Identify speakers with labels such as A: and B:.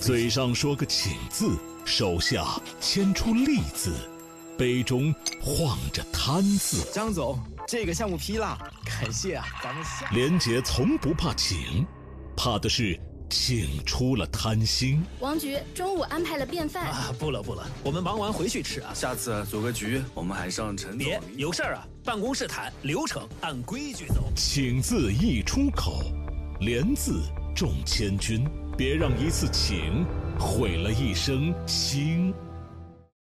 A: 嘴上说个请字，手下牵出利字，杯中晃着贪字。
B: 张总，这个项目批了，感谢啊，咱们下。
A: 连杰从不怕请，怕的是请出了贪心。
C: 王局中午安排了便饭
B: 啊，不了，我们忙完回去吃啊。
D: 下次组个局，我们还上陈总。
B: 别有事儿啊，办公室谈，流程按规矩走。
A: 请字一出口，连字重千钧，别让一次请毁了一生心。